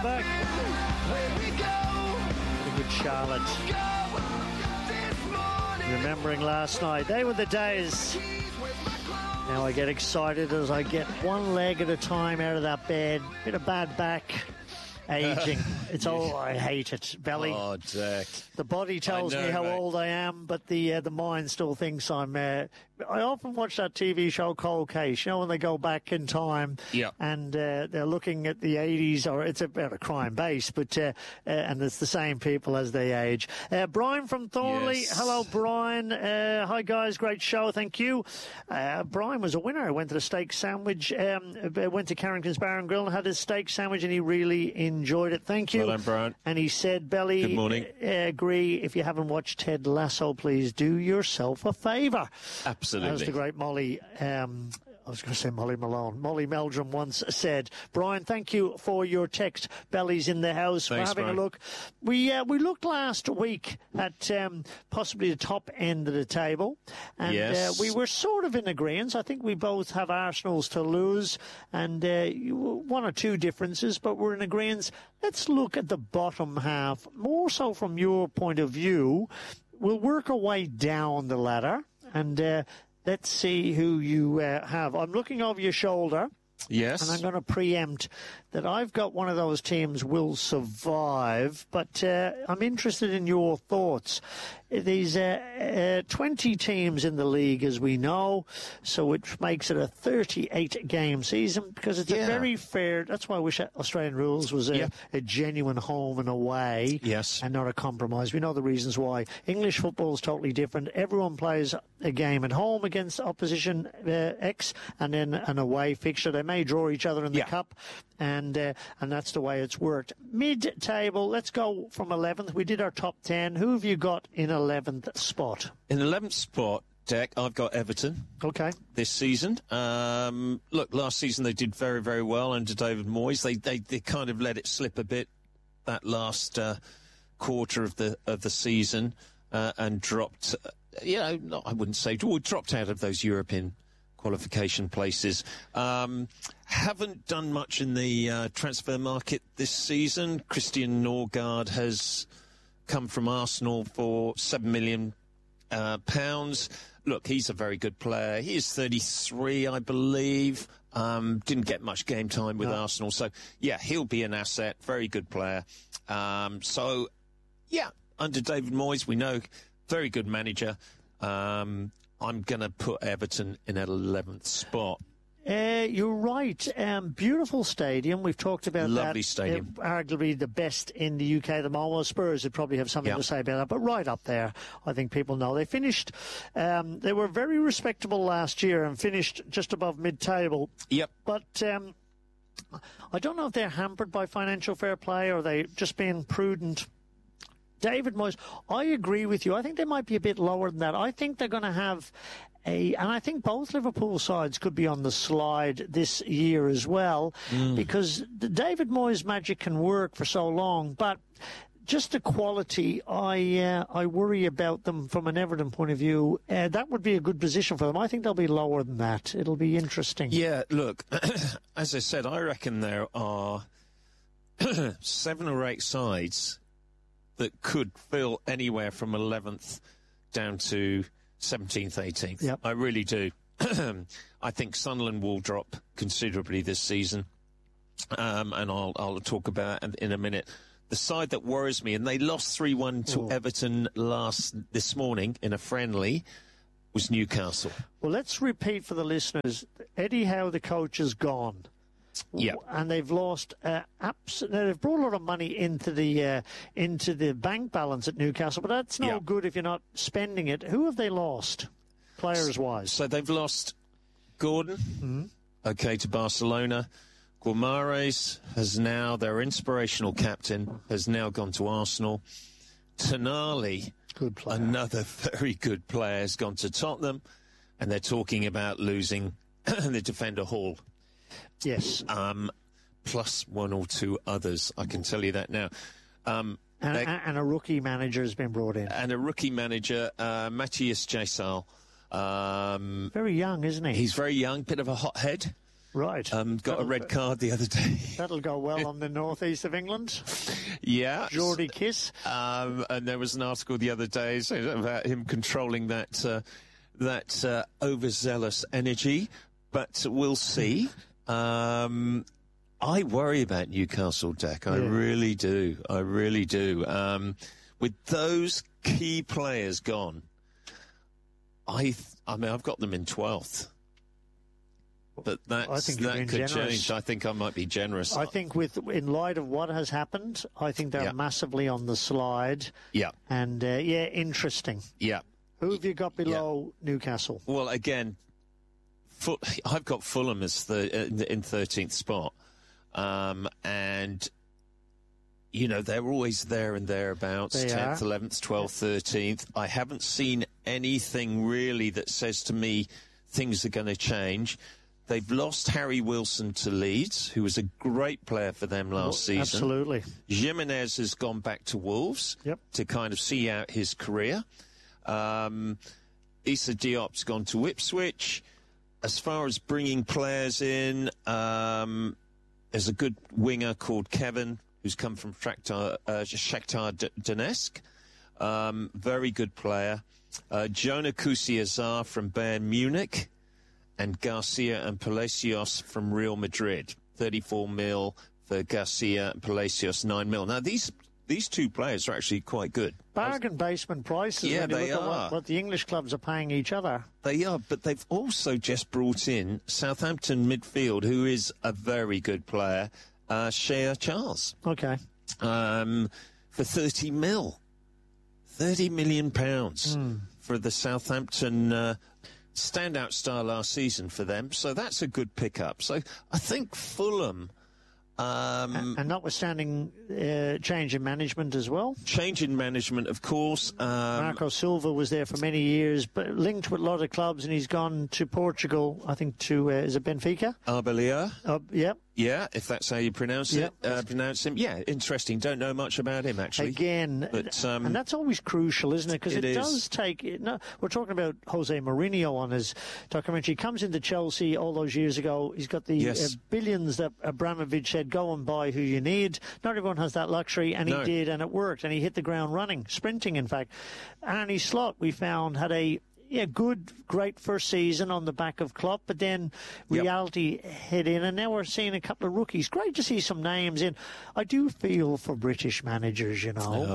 back. Pretty good Charlotte. Remembering last night. They were the days. Now I get excited as I get one leg at a time out of that bed. Bit of bad back. Aging. It's I hate it. Belly. Oh, Jack. The body tells me how old I am, but the mind still thinks I'm... I often watch that TV show Cold Case, when they go back in time and they're looking at the 80s, or it's about a crime base, but and it's the same people as they age. Brian from Thornley. Yes. Hello, Brian. Hi, guys. Great show. Thank you. Brian was a winner. Went to the steak sandwich, went to Carrington's Bar and Grill and had his steak sandwich, and he really enjoyed it. Thank you. Well done, Brian. And he said, Belly, good morning. Agree, if you haven't watched Ted Lasso, please do yourself a favour. Absolutely. That was the great Molly... I was going to say Molly Malone. Molly Meldrum once said, Brian, thank you for your text. Belly's in the house. Thanks, we're having Brian. a look. We looked last week at possibly the top end of the table. And yes. We were sort of in agreement. I think we both have Arsenal's to lose and one or two differences, but we're in agreement. Let's look at the bottom half, more so from your point of view. We'll work our way down the ladder and... let's see who you have. I'm looking over your shoulder. Yes. And I'm going to preempt that I've got one of those teams will survive, but I'm interested in your thoughts. These 20 teams in the league, as we know, so it makes it a 38-game season because it's a very fair... That's why I wish Australian rules was a genuine home and away and not a compromise. We know the reasons why. English football is totally different. Everyone plays a game at home against opposition X and then an away fixture. They may draw each other in the cup, and that's the way it's worked. Mid-table, let's go from 11th. We did our top 10. Who have you got in 11th spot? In 11th spot, Jack, I've got Everton. Okay. This season. Look, last season they did very, very well under David Moyes. They kind of let it slip a bit that last quarter of the season and dropped, I wouldn't say, dropped out of those European qualification places. Haven't done much in the transfer market this season. Christian Norgard has come from Arsenal for £7 million. Look, he's a very good player. He is 33, I believe. Didn't get much game time with Arsenal. So, he'll be an asset. Very good player. Under David Moyes, we know, very good manager. I'm going to put Everton in at 11th spot. You're right. Beautiful stadium. We've talked about that. Lovely stadium. Arguably the best in the UK at the moment. Spurs would probably have something to say about that, but right up there, I think people know. They finished, they were very respectable last year and finished just above mid-table. Yep. But I don't know if they're hampered by financial fair play or they just being prudent. David Moyes, I agree with you. I think they might be a bit lower than that. I think they're going to have and I think both Liverpool sides could be on the slide this year as well, because the David Moyes magic can work for so long, but just the quality, I worry about them from an Everton point of view. That would be a good position for them. I think they'll be lower than that. It'll be interesting. Yeah, look, as I said, I reckon there are 7 or 8 sides that could fill anywhere from 11th down to 17th, 18th. Yep. I really do. I think Sunderland will drop considerably this season, and I'll talk about that in a minute. The side that worries me, and they lost 3-1 to Everton this morning in a friendly, was Newcastle. Well, let's repeat for the listeners. Eddie Howe, the coach, is gone. Yeah, and they've lost. They've brought a lot of money into the bank balance at Newcastle, but that's no good if you're not spending it. Who have they lost, players-wise? So they've lost Gordon, to Barcelona. Guimaraes has now, their inspirational captain, has now gone to Arsenal. Tonali, good player, another very good player, has gone to Tottenham, and they're talking about losing the defender Hall. Yes. Plus 1 or 2 others, I can tell you that now. And a rookie manager has been brought in. And a rookie manager, Matthias Jesal. Very young, isn't he? He's very young, bit of a hothead. Right. Got a red card the other day. That'll go well on the northeast of England. Yeah. Geordie Kiss. And there was an article the other day about him controlling that overzealous energy, but we'll see. I worry about Newcastle, Deck. I really do. I really do. With those key players gone, I mean, I've got them in 12th. But that could change. I think I might be generous. I think in light of what has happened, I think they're massively on the slide. Yeah. And, interesting. Yeah. Who have you got below Newcastle? Well, again, I've got Fulham as in 13th spot. And, you know, they're always there and thereabouts, 10th, 11th, 12th, 13th. I haven't seen anything really that says to me things are going to change. They've lost Harry Wilson to Leeds, who was a great player for them last season. Absolutely. Jimenez has gone back to Wolves to kind of see out his career. Issa Diop's gone to Ipswich. As far as bringing players in, there's a good winger called Kevin, who's come from Shakhtar Donetsk. Very good player. Jonah Kusi-Azar from Bayern Munich. And Garcia and Palacios from Real Madrid. 34 mil for Garcia and Palacios, 9 mil. Now, these two players are actually quite good. Bargain basement prices. Yeah, they are. What the English clubs are paying each other. They are, but they've also just brought in Southampton midfield, who is a very good player, Shea Charles. Okay. For 30 mil. £30 million for the Southampton standout star last season for them. So that's a good pickup. So I think Fulham... and notwithstanding change in management as well. Change in management, of course. Marco Silva was there for many years, but linked with a lot of clubs, and he's gone to Portugal, I think, to, is it Benfica? Arbeloa. Yep. Yeah, if that's how you pronounce it. Pronounce him. Yeah, interesting. Don't know much about him, actually. Again, but, and that's always crucial, isn't it? Because it does take... we're talking about Jose Mourinho on his documentary. He comes into Chelsea all those years ago. He's got the billions that Abramovich said, go and buy who you need. Not everyone has that luxury, and he did, and it worked. And he hit the ground running, sprinting, in fact. Arne Slot, we found, had a... great first season on the back of Klopp, but then reality hit in, and now we're seeing a couple of rookies. Great to see some names in. I do feel for British managers,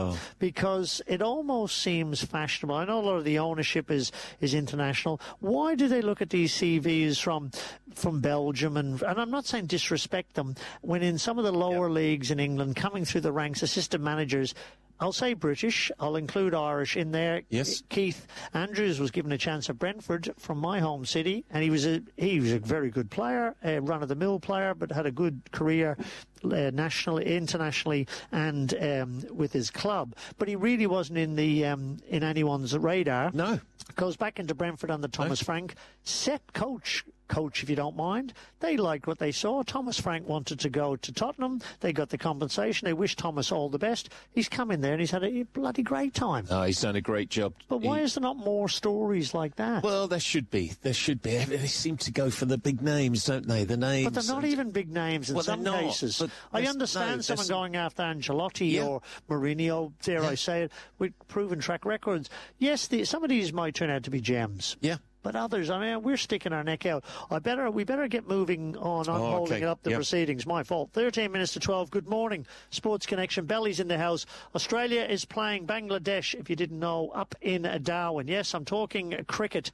because it almost seems fashionable. I know a lot of the ownership is international. Why do they look at these CVs from Belgium? And I'm not saying disrespect them, when in some of the lower leagues in England, coming through the ranks, assistant managers, I'll say British. I'll include Irish in there. Yes. Keith Andrews was given a chance at Brentford from my home city, and he was a very good player, a run-of-the-mill player, but had a good career nationally, internationally, and with his club. But he really wasn't in the in anyone's radar. No. Goes back into Brentford under Thomas Frank. Set coach, if you don't mind. They liked what they saw. Thomas Frank wanted to go to Tottenham. They got the compensation. They wished Thomas all the best. He's come in there and he's had a bloody great time. Oh, he's done a great job. But why is there not more stories like that? Well, there should be. There should be. They seem to go for the big names, don't they? The names. But they're not even big names in some cases. I understand someone going after Ancelotti or Mourinho, dare I say it, with proven track records. Yes, some of these might turn out to be gems. Yeah. But others, I mean, we're sticking our neck out. We better get moving on. I'm holding up the proceedings. My fault. 13 minutes to 12. Good morning. Sports Connection. Belly's in the house. Australia is playing Bangladesh, if you didn't know, up in Darwin. Yes, I'm talking cricket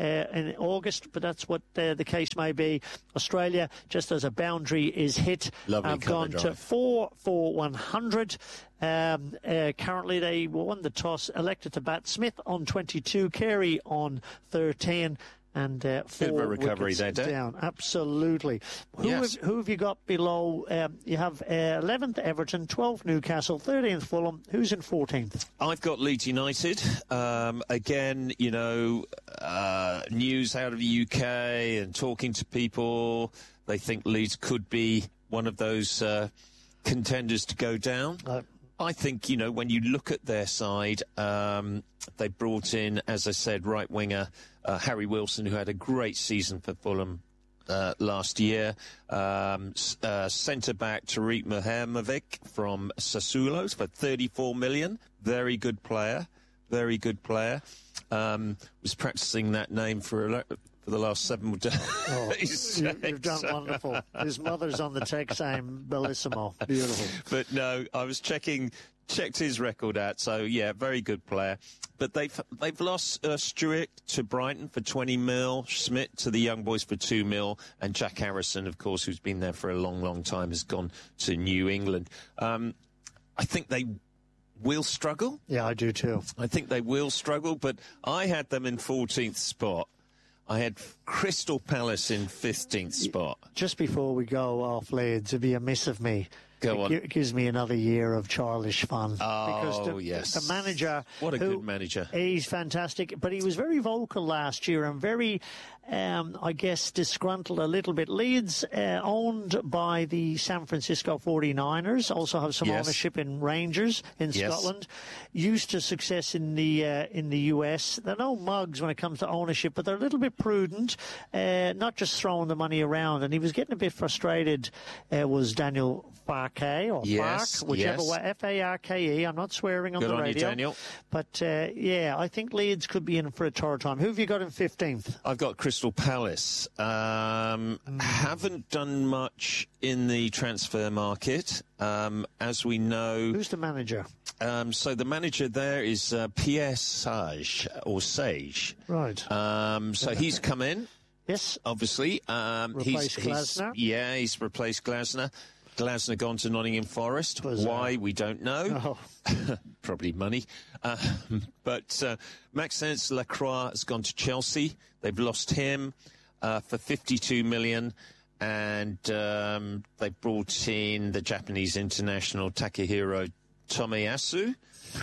in August, but that's what the case may be. Australia, just as a boundary is hit, have gone to 4 for 100. Currently, they won the toss, elected to bat. Smith on 22, Carey on 13, and 4 recovery wickets down. Absolutely. Who have you got below? You have 11th Everton, 12th Newcastle, 13th Fulham. Who's in 14th? I've got Leeds United. Again, news out of the UK and talking to people, they think Leeds could be one of those contenders to go down. I think, when you look at their side, they brought in, as I said, right winger Harry Wilson, who had a great season for Fulham last year. Centre-back Tariq Muhamovic from Sassuolo for 34 million. Very good player. Very good player. Was practising that name for the last 7 days. Oh, you've done wonderful. His mother's on the text saying Bellissimo. Beautiful. But no, I was checked his record out. So yeah, very good player. But they've lost Stewart to Brighton for 20 mil, Schmidt to the Young Boys for 2 mil, and Jack Harrison, of course, who's been there for a long, long time, has gone to New England. I think they will struggle. Yeah, I do too. I think they will struggle, but I had them in 14th spot. I had Crystal Palace in 15th spot. Just before we go off, Leeds, it'd be amiss of me. Go on. It gives me another year of childish fun. Oh, because the manager... What a good manager. He's fantastic. But he was very vocal last year and very, I guess, disgruntled a little bit. Leeds, owned by the San Francisco 49ers, also have some ownership in Rangers in Scotland. Used to success in the US. They're no mugs when it comes to ownership, but they're a little bit prudent, not just throwing the money around. And he was getting a bit frustrated, was Daniel Farke, or Fark, whichever way, F-A-R-K-E. I'm not swearing on the radio. Good on you, Daniel. But, I think Leeds could be in for a tough time. Who have you got in 15th? I've got Crystal Palace. Haven't done much in the transfer market. As we know... Who's the manager? So the manager there is Pierre Sage, or Sage. Right. So he's come in. Yes. Obviously. Replaced Glasner. He's replaced Glasner. Glasner gone to Nottingham Forest. Why, we don't know. Oh. Probably money. But Maxence Lacroix has gone to Chelsea. They've lost him for 52 million. And they brought in the Japanese international Takahiro Tomiyasu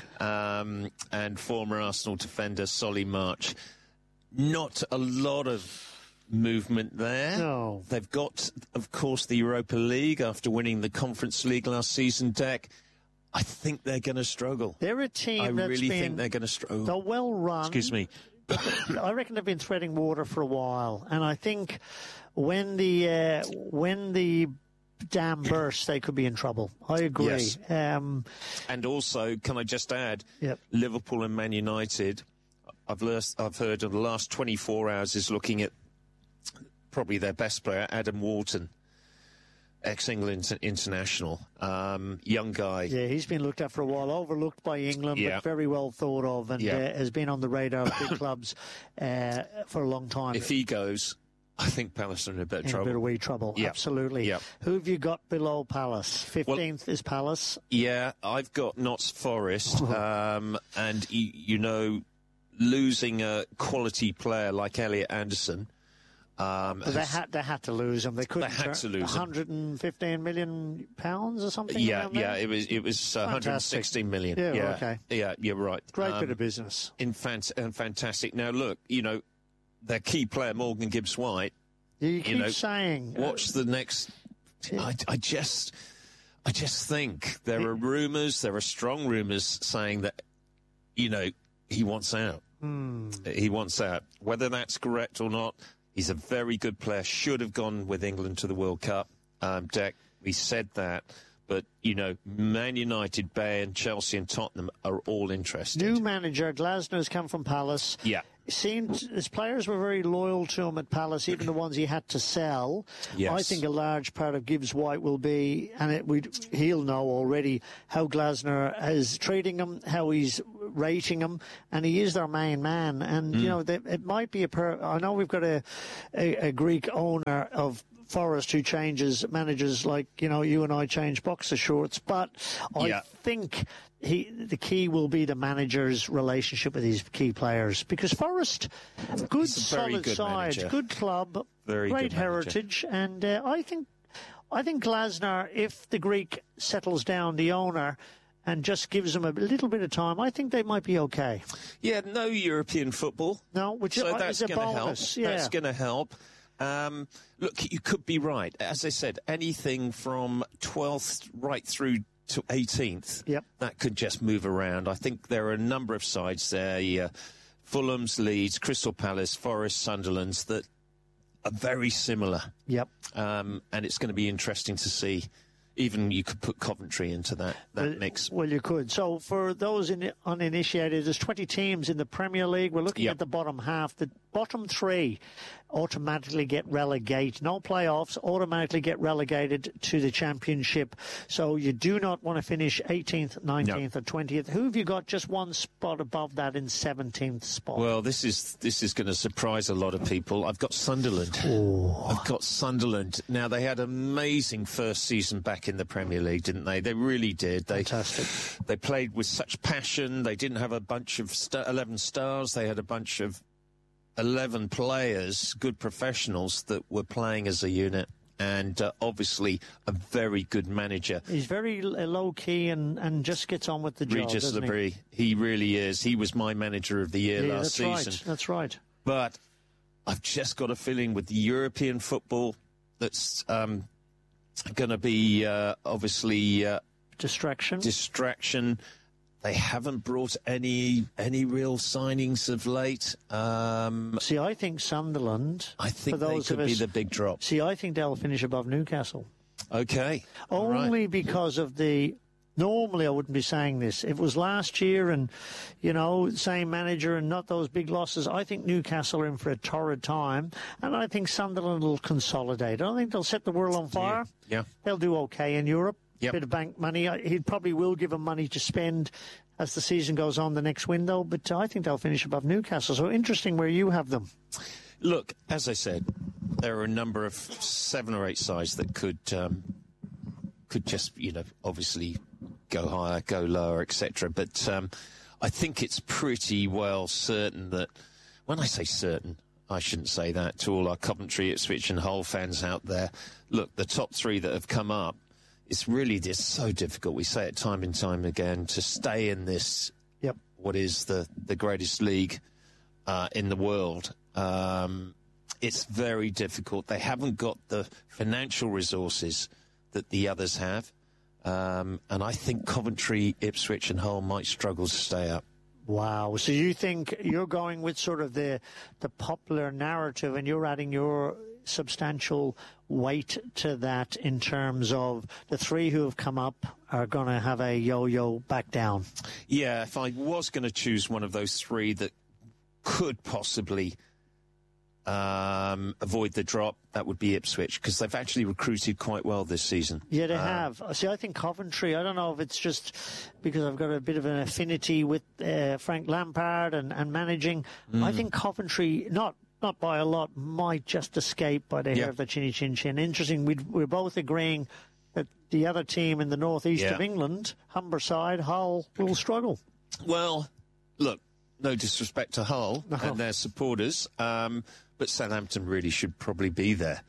and former Arsenal defender Solly March. Not a lot of movement there. No. They've got, of course, the Europa League after winning the Conference League last season, Deck. I think they're going to struggle. They're a team I really think they're going to struggle. They're well run. Excuse me. I reckon they've been treading water for a while, and I think when the dam bursts, they could be in trouble. I agree. Yes. And also, can I just add, Liverpool and Man United, I've heard in the last 24 hours is looking at probably their best player, Adam Wharton, ex-England international, young guy. Yeah, he's been looked at for a while, overlooked by England, but very well thought of, and has been on the radar of big clubs for a long time. If he goes, I think Palace are in a bit of trouble. In a bit of wee trouble, absolutely. Yep. Who have you got below Palace? 15th is Palace. Yeah, I've got Notts Forest, and, you know, losing a quality player like Elliot Anderson... they had to lose him. They couldn't. They had to lose 115 million pounds or something. It was 116 million. Yeah, okay. Yeah, you're right. Great bit of business. Fantastic. Now look, you know, their key player Morgan Gibbs-White. You keep saying. Watch the next. I just think there are rumours. There are strong rumours saying that, you know, he wants out. He wants out. Whether that's correct or not. He's a very good player, should have gone with England to the World Cup. Deck, we said that. But, you know, Man United, Bayern, Chelsea and Tottenham are all interested. New manager, Glasner's come from Palace. Yeah. His players were very loyal to him at Palace, even the ones he had to sell. Yes. I think a large part of Gibbs-White will be, and he'll know already how Glasner is treating him, how he's rating him, and he is their main man. And, you know, it might be I know we've got a Greek owner of Forest who changes managers like, you know, you and I change boxer shorts, but I think the key will be the manager's relationship with these key players, because Forest, good solid side, manager. Good club, great heritage, and I think Glasner, if the Greek settles down, the owner, and just gives them a little bit of time, I think they might be okay. Yeah, no European football. No, which is a bonus. Help. Yeah. That's going to help. Look, you could be right. As I said, anything from 12th right through to 18th, that could just move around. I think there are a number of sides there, Fulham's, Leeds, Crystal Palace, Forest, Sunderland's, that are very similar. Yep. And it's going to be interesting to see. Even you could put Coventry into that mix. Well, you could. So for those uninitiated, there's 20 teams in the Premier League. We're looking at the bottom half. The bottom three automatically get relegated. No playoffs, automatically get relegated to the Championship. So you do not want to finish 18th, 19th, or 20th. Who have you got just one spot above that in 17th spot? Well, this is going to surprise a lot of people. I've got Sunderland. I've got Sunderland. Now, they had an amazing first season back in the Premier League, didn't they? They really did. Fantastic. They played with such passion. They didn't have a bunch of 11 stars. They had a bunch of 11 players, good professionals that were playing as a unit, and obviously a very good manager. He's very low-key and just gets on with the job, Regis doesn't Labrie. He really is. He was my manager of the year last season. That's right. But I've just got a feeling with the European football that's going to be obviously distraction. They haven't brought any real signings of late. See, I think Sunderland. I think they could be the big drop. See, I think they'll finish above Newcastle. Okay. Only because of the. Normally, I wouldn't be saying this. If it was last year and, same manager and not those big losses, I think Newcastle are in for a torrid time. And I think Sunderland will consolidate. I don't think they'll set the world on fire. Yeah. They'll do okay in Europe. Yep. Bit of bank money. He probably will give them money to spend as the season goes on the next window. But I think they'll finish above Newcastle. So interesting where you have them. Look, as I said, there are a number of 7 or 8 sides that could just, obviously go higher, go lower, etc. But I think it's pretty well certain that, when I say certain, I shouldn't say that to all our Coventry, Ipswich and Hull fans out there. Look, the top 3 that have come up, it's really just so difficult. We say it time and time again, to stay in this, what is the greatest league in the world. It's very difficult. They haven't got the financial resources that the others have. And I think Coventry, Ipswich and Hull might struggle to stay up. Wow. So you think you're going with sort of the popular narrative and you're adding your substantial weight to that in terms of the 3 who have come up are going to have a yo-yo back down? Yeah, if I was going to choose one of those 3 that could possibly avoid the drop, that would be Ipswich, because they've actually recruited quite well this season. Yeah, they have. See, I think Coventry, I don't know if it's just because I've got a bit of an affinity with Frank Lampard and managing. I think Coventry, not by a lot, might just escape by the hair of the chinny chin chin. Interesting, we're both agreeing that the other team in the northeast of England, Humberside, Hull, will struggle. Well, look, no disrespect to Hull and their supporters, but Southampton really should probably be there.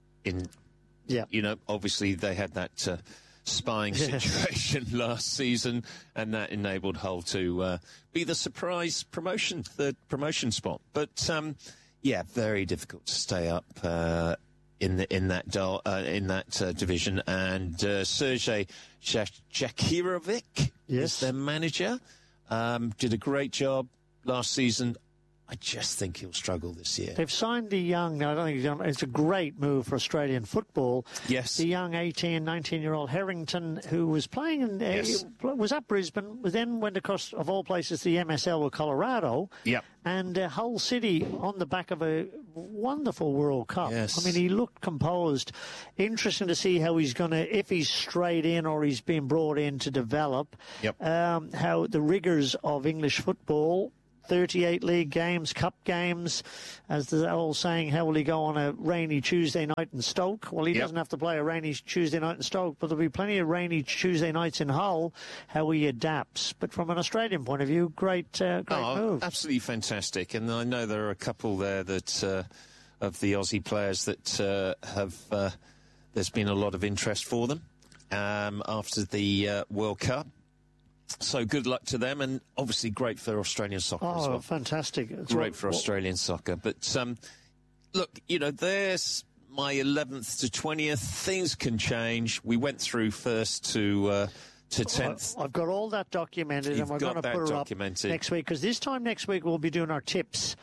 Obviously they had that spying situation last season, and that enabled Hull to be the surprise promotion spot. But very difficult to stay up in that division. And Sergej Jakirovic is their manager. Did a great job last season. I just think he'll struggle this year. They've signed the young, now I don't think it's a great move for Australian football. Yes. The young 18, 19-year-old Harrington, who was playing was at Brisbane, then went across, of all places, the MSL with Colorado. Yep. And Hull City on the back of a wonderful World Cup. Yes. I mean, he looked composed. Interesting to see how he's going to, if he's straight in or he's been brought in to develop. Yep. How the rigours of English football, 38 league games, cup games, as the old saying, how will he go on a rainy Tuesday night in Stoke? Well, he doesn't have to play a rainy Tuesday night in Stoke, but there'll be plenty of rainy Tuesday nights in Hull, how he adapts. But from an Australian point of view, great move. Absolutely fantastic. And I know there are a couple there that of the Aussie players that have there's been a lot of interest for them after the World Cup. So good luck to them, and obviously great for Australian soccer as well. Oh, fantastic. It's great for Australian soccer. But, look, there's my 11th to 20th. Things can change. We went through first to 10th. I've got all that documented, and we're going to put it up next week, because this time next week we'll be doing our tips.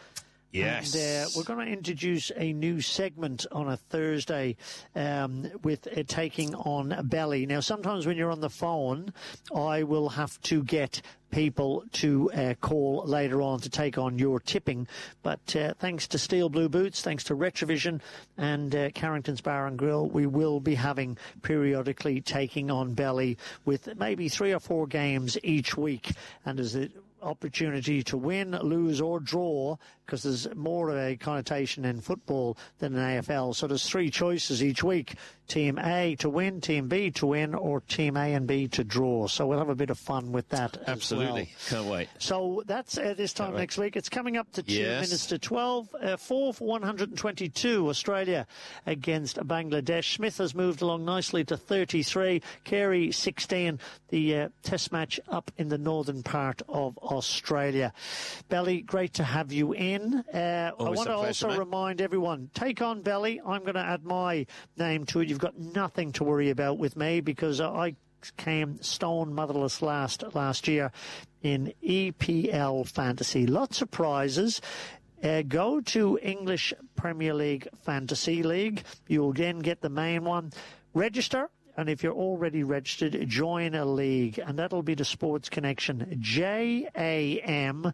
Yes. And we're going to introduce a new segment on a Thursday with taking on Belly. Now, sometimes when you're on the phone, I will have to get people to call later on to take on your tipping. But thanks to Steel Blue Boots, thanks to Retrovision and Carrington's Bar and Grill, we will be having periodically taking on Belly with maybe 3 or 4 games each week. And as the opportunity to win, lose or draw, because there's more of a connotation in football than in AFL. So there's 3 choices each week. Team A to win, Team B to win, or Team A and B to draw. So we'll have a bit of fun with that Absolutely. as well. Can't wait. So that's this time next week. It's coming up to 2 minutes to 12. 4 for 122, Australia against Bangladesh. Smith has moved along nicely to 33. Carey, 16. The test match up in the northern part of Australia. Belly, great to have you in. I want to also remind everyone, take on Belly. I'm going to add my name to it. You've got nothing to worry about with me because I came stone motherless last year in EPL Fantasy. Lots of prizes. Go to English Premier League Fantasy League. You'll then get the main one. Register. And if you're already registered, join a league. And that'll be the Sports Connection. JAMUXK.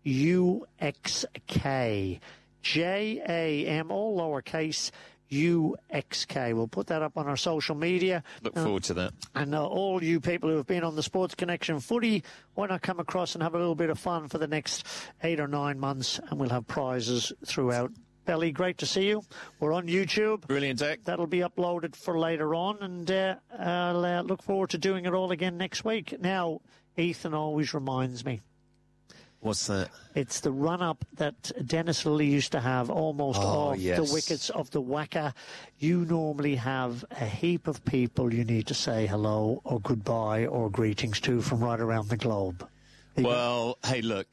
JAM, all lowercase, UXK. We'll put that up on our social media. Look forward to that. And all you people who have been on the Sports Connection footy, why not come across and have a little bit of fun for the next 8 or 9 months, and we'll have prizes throughout. Belly, great to see you. We're on YouTube. Brilliant, Deck. That'll be uploaded for later on, and I'll look forward to doing it all again next week. Now, Ethan always reminds me. What's that? It's the run-up that Dennis Lilly used to have almost off the wickets of the Wacker. You normally have a heap of people you need to say hello or goodbye or greetings to from right around the globe. Well, hey, look,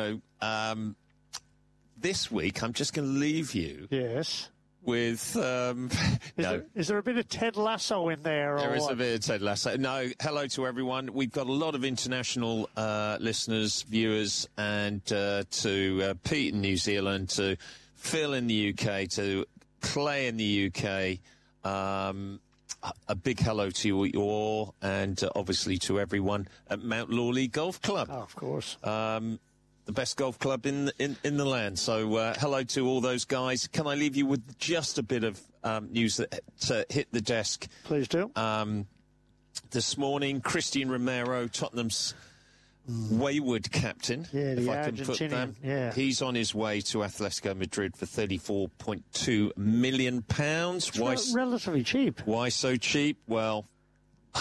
this week I'm just going to leave you. Yes. With is there a bit of Ted Lasso in there? There is a bit of Ted Lasso. No, hello to everyone. We've got a lot of international listeners, viewers, and to Pete in New Zealand, to Phil in the UK, to Clay in the UK. A big hello to you all, and obviously to everyone at Mount Lawley Golf Club. Oh, of course. The best golf club in the land. So hello to all those guys. Can I leave you with just a bit of news that hit the desk? Please do. This morning, Christian Romero, Tottenham's wayward captain, if I can put that. Yeah. He's on his way to Atletico Madrid for £34.2 million. It's relatively cheap. Why so cheap? Well, I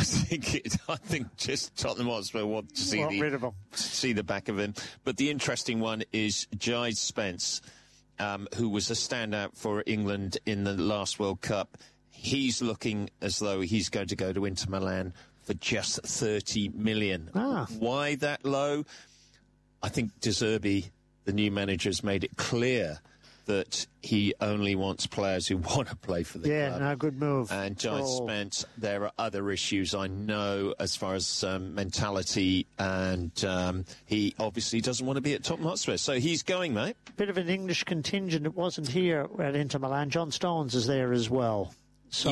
think just Tottenham Hotspur want to see the back of him. But the interesting one is Jai Spence, who was a standout for England in the last World Cup. He's looking as though he's going to go to Inter Milan for just 30 million. Why that low? I think De Zerbi, the new manager, has made it clear that he only wants players who want to play for the club. Yeah, no, good move. And Jai Spence, there are other issues I know as far as mentality, and he obviously doesn't want to be at Tottenham Hotspur. So he's going, mate. Bit of an English contingent. It wasn't here at Inter Milan. John Stones is there as well. So,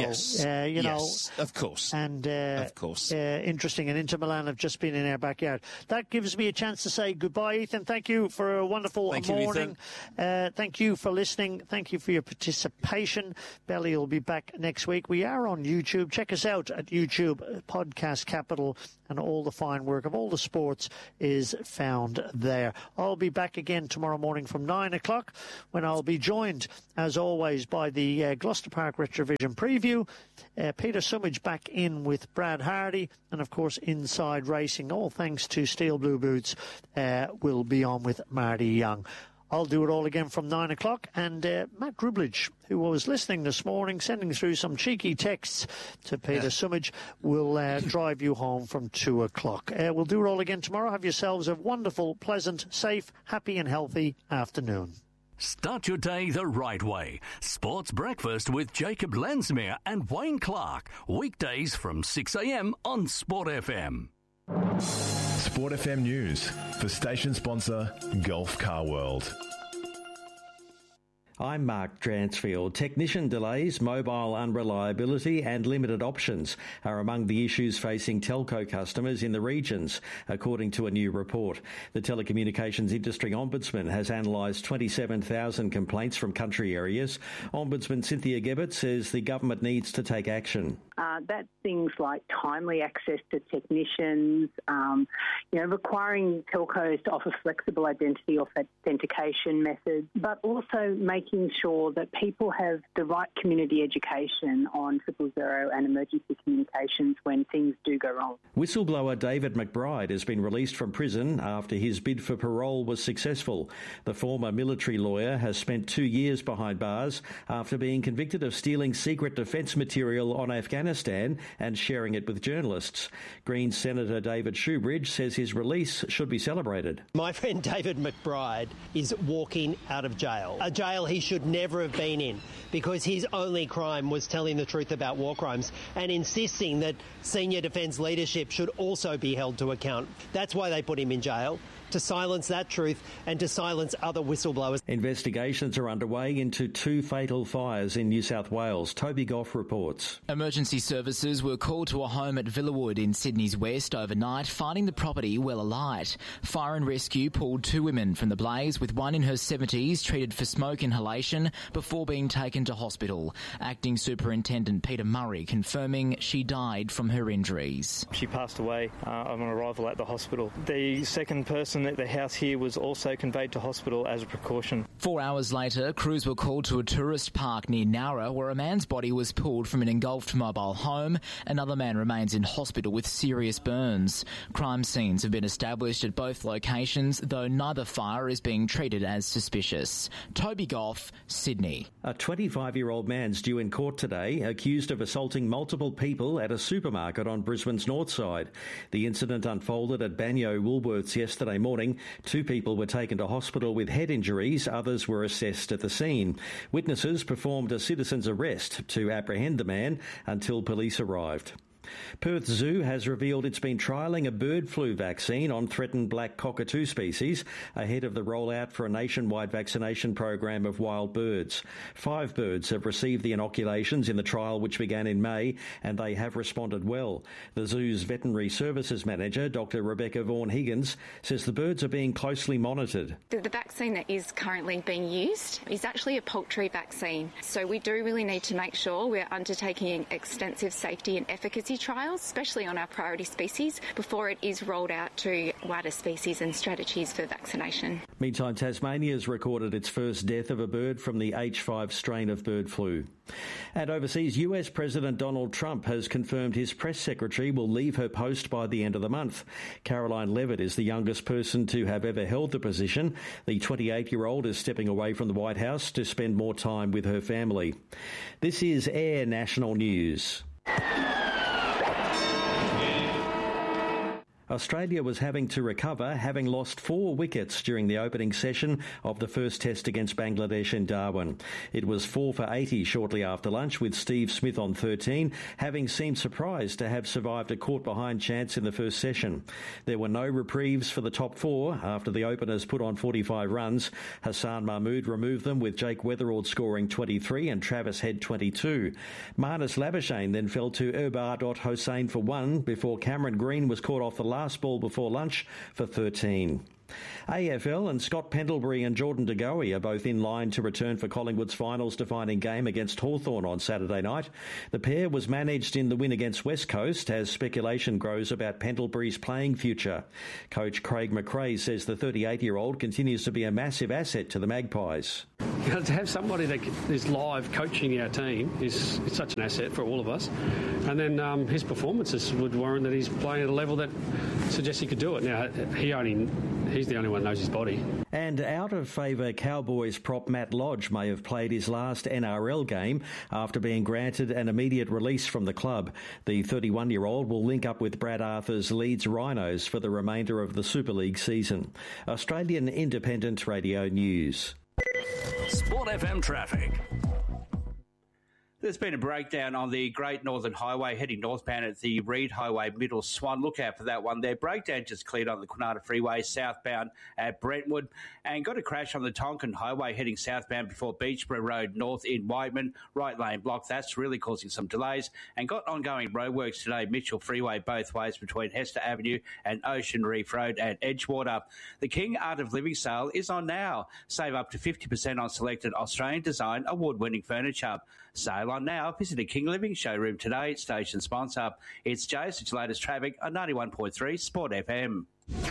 yes, of course. And, of course. Interesting. And Inter Milan have just been in our backyard. That gives me a chance to say goodbye, Ethan. Thank you for a wonderful morning. Thank you for listening. Thank you for your participation. Belly will be back next week. We are on YouTube. Check us out at YouTube, Podcast Capital, and all the fine work of all the sports is found there. I'll be back again tomorrow morning from 9 o'clock when I'll be joined, as always, by the Gloucester Park Retrovision preview. Peter Sumage back in with Brad Hardy, and of course Inside Racing, all thanks to Steel Blue Boots, will be on with Marty Young. I'll do it all again from 9 o'clock, and Matt Grubledge, who was listening this morning, sending through some cheeky texts to Peter Sumage, will drive you home from 2 o'clock. We'll do it all again tomorrow. Have yourselves a wonderful, pleasant, safe, happy and healthy afternoon. Start your day the right way. Sports Breakfast with Jacob Lensmere and Wayne Clark. Weekdays from 6 a.m. on Sport FM. Sport FM News for station sponsor Golf Car World. I'm Mark Dransfield. Technician delays, mobile unreliability and limited options are among the issues facing telco customers in the regions, according to a new report. The Telecommunications Industry Ombudsman has analysed 27,000 complaints from country areas. Ombudsman Cynthia Gebbert says the government needs to take action. That's things like timely access to technicians, requiring telcos to offer flexible identity or authentication methods, but also making sure that people have the right community education on 000 and emergency communications when things do go wrong. Whistleblower David McBride has been released from prison after his bid for parole was successful. The former military lawyer has spent 2 years behind bars after being convicted of stealing secret defence material on Afghanistan and sharing it with journalists. Greens Senator David Shoebridge says his release should be celebrated. My friend David McBride is walking out of jail, a jail he should never have been in, because his only crime was telling the truth about war crimes and insisting that senior defence leadership should also be held to account. That's why they put him in jail, to silence that truth and to silence other whistleblowers. Investigations are underway into 2 fatal fires in New South Wales. Toby Goff reports. Emergency services were called to a home at Villawood in Sydney's west overnight, finding the property well alight. Fire and rescue pulled 2 women from the blaze, with one in her 70s treated for smoke inhalation before being taken to hospital. Acting Superintendent Peter Murray confirming she died from her injuries. She passed away on arrival at the hospital. The second person at the house here was also conveyed to hospital as a precaution. 4 hours later, crews were called to a tourist park near Nowra where a man's body was pulled from an engulfed mobile home. Another man remains in hospital with serious burns. Crime scenes have been established at both locations, though neither fire is being treated as suspicious. Toby Goff, Sydney. A 25-year-old man's due in court today, accused of assaulting multiple people at a supermarket on Brisbane's north side. The incident unfolded at Banyo Woolworths yesterday morning. 2 people were taken to hospital with head injuries, others were assessed at the scene. Witnesses performed a citizen's arrest to apprehend the man until police arrived. Perth Zoo has revealed it's been trialling a bird flu vaccine on threatened black cockatoo species ahead of the rollout for a nationwide vaccination program of wild birds. 5 birds have received the inoculations in the trial, which began in May, and they have responded well. The zoo's veterinary services manager, Dr. Rebecca Vaughan-Higgins, says the birds are being closely monitored. The vaccine that is currently being used is actually a poultry vaccine, so we do really need to make sure we're undertaking extensive safety and efficacy trials, especially on our priority species, before it is rolled out to wider species and strategies for vaccination. Meantime, Tasmania has recorded its first death of a bird from the H5 strain of bird flu. And overseas, US President Donald Trump has confirmed his press secretary will leave her post by the end of the month. Caroline Levitt is the youngest person to have ever held the position. The 28-year-old is stepping away from the White House to spend more time with her family. This is Air National News. Australia was having to recover, having lost 4 wickets during the opening session of the first test against Bangladesh in Darwin. It was 4 for 80 shortly after lunch, with Steve Smith on 13, having seemed surprised to have survived a caught-behind chance in the first session. There were no reprieves for the top 4 after the openers put on 45 runs. Hassan Mahmood removed them, with Jake Weatherald scoring 23 and Travis Head 22. Marnus Labuschagne then fell to Erbad Hossain for 1 before Cameron Green was caught off the last ball before lunch for 13. AFL and Scott Pendlebury and Jordan De Goey are both in line to return for Collingwood's finals-defining game against Hawthorn on Saturday night. The pair was managed in the win against West Coast as speculation grows about Pendlebury's playing future. Coach Craig McRae says the 38-year-old continues to be a massive asset to the Magpies. To have somebody that is live coaching our team is such an asset for all of us. And then his performances would warrant that he's playing at a level that suggests he could do it. Now, he's the only one that knows his body. And out of favour, Cowboys prop Matt Lodge may have played his last NRL game after being granted an immediate release from the club. The 31-year-old will link up with Brad Arthur's Leeds Rhinos for the remainder of the Super League season. Australian Independent Radio News. Sport FM traffic. There's been a breakdown on the Great Northern Highway heading northbound at the Reed Highway, Middle Swan. Look out for that one there. Breakdown just cleared on the Kwinana Freeway southbound at Brentwood, and got a crash on the Tonkin Highway heading southbound before Beachborough Road north in Whiteman. Right lane block. That's really causing some delays, and got ongoing roadworks today. Mitchell Freeway both ways between Hester Avenue and Ocean Reef Road at Edgewater. The King Art of Living sale is on now. Save up to 50% on selected Australian design award-winning furniture. Sale on now. Visit a King Living showroom today. Station sponsor. It's Jace, it's latest traffic on 91.3 Sport FM.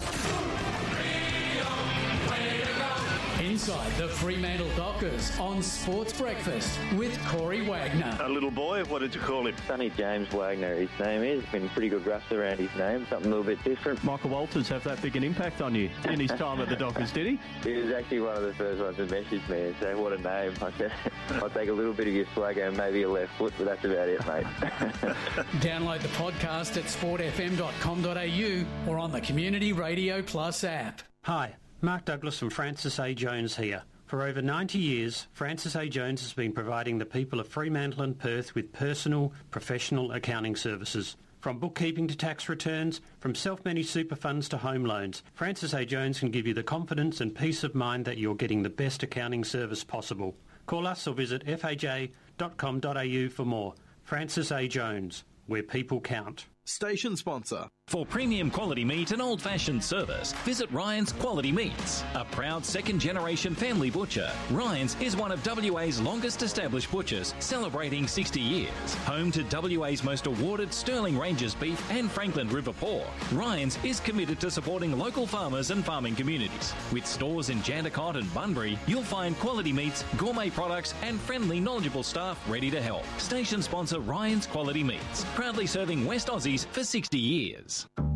Inside the Fremantle Dockers on Sports Breakfast with Corey Wagner. A little boy, what did you call him? Sonny James Wagner, his name is. Been pretty good rust around his name, something a little bit different. Michael Walters have that big an impact on you in his time at the Dockers, did he? He was actually one of the first ones to message me and say, what a name. I said, I'll take a little bit of your swagger and maybe your left foot, but that's about it, mate. Download the podcast at sportfm.com.au or on the Community Radio Plus app. Hi. Mark Douglas from Francis A. Jones here. For over 90 years, Francis A. Jones has been providing the people of Fremantle and Perth with personal, professional accounting services. From bookkeeping to tax returns, from self-managed super funds to home loans, Francis A. Jones can give you the confidence and peace of mind that you're getting the best accounting service possible. Call us or visit faj.com.au for more. Francis A. Jones, where people count. Station sponsor. For premium quality meat and old-fashioned service, visit Ryan's Quality Meats, a proud second-generation family butcher. Ryan's is one of WA's longest-established butchers, celebrating 60 years. Home to WA's most awarded Sterling Ranges beef and Franklin River pork, Ryan's is committed to supporting local farmers and farming communities. With stores in Jandakot and Bunbury, you'll find quality meats, gourmet products and friendly, knowledgeable staff ready to help. Station sponsor Ryan's Quality Meats, proudly serving West Aussies for 60 years.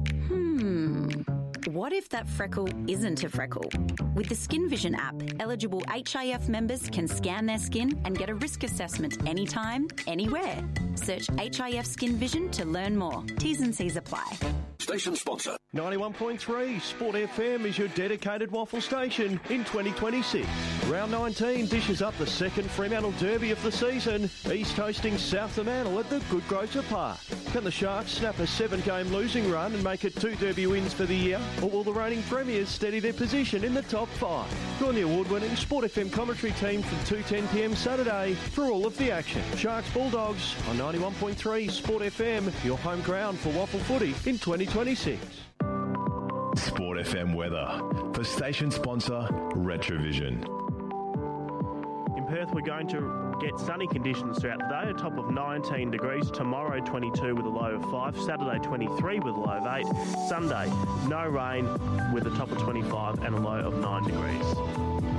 What if that freckle isn't a freckle? With the Skin Vision app, eligible HIF members can scan their skin and get a risk assessment anytime, anywhere. Search HIF Skin Vision to learn more. T's and C's apply. Station sponsor. 91.3 Sport FM is your dedicated waffle station in 2026. Round 19 dishes up the second Fremantle Derby of the season. East hosting South Fremantle at the Good Grocer Park. Can the Sharks snap a 7-game losing run and make it 2 Derby wins for the year? Or will the reigning premiers steady their position in the top 5? Join the award-winning Sport FM commentary team from 2:10pm Saturday for all of the action. Sharks Bulldogs on 91.3 Sport FM, your home ground for waffle footy in 2026. Sport FM weather for station sponsor Retrovision. In Perth, we're going to get sunny conditions throughout the day, a top of 19 degrees. Tomorrow, 22 with a low of 5. Saturday, 23 with a low of 8. Sunday, no rain with a top of 25 and a low of 9 degrees.